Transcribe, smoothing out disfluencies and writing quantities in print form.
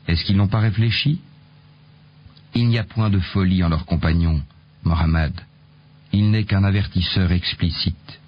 Est-ce qu'ils n'ont pas réfléchi? Il n'y a point de folie en leur compagnon, Mohammed. Il n'est qu'un avertisseur explicite.